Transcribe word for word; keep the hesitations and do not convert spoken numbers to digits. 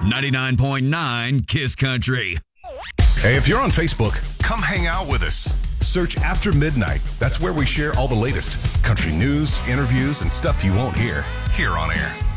ninety-nine point nine Kiss Country. Hey, if you're on Facebook, come hang out with us. Search After Midnight. That's where we share all the latest country news, interviews, and stuff you won't hear here on air.